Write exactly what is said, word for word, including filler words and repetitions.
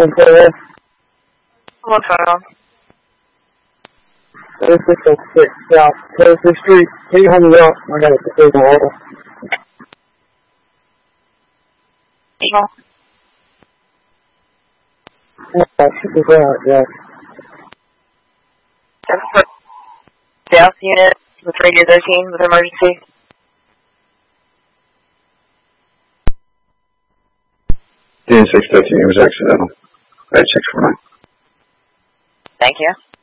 Okay. What's going on? thirty-six oh six South Tennessee Street. Can you hold me up? I got a decision order. No. Yeah, shoot this out, yeah. South unit with radio thirteen with emergency. D N six thirteen was accidental. eight six four nine. Thank you.